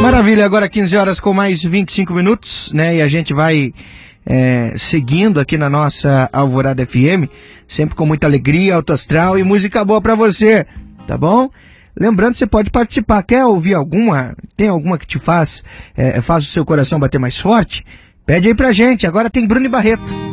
Maravilha, agora 15 horas com mais 25 minutos, né? E a gente vai seguindo aqui na nossa Alvorada FM, sempre com muita alegria, alto astral e música boa pra você, tá bom? Lembrando, você pode participar. Quer ouvir alguma? Tem alguma que te faz o seu coração bater mais forte? Pede aí pra gente. Agora tem Bruno e Barreto.